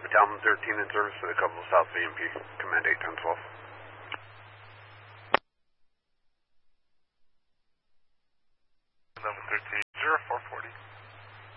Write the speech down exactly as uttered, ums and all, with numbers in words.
Battalion thirteen in service for the couple South V M P, command eight ten twelve. Number thirteen, zero four forty.